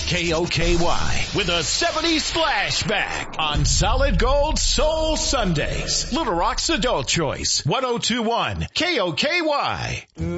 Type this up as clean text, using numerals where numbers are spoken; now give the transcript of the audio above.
KOKY with a 70s flashback on Solid Gold Soul Sundays. Little Rock's Adult Choice, 1021 KOKY.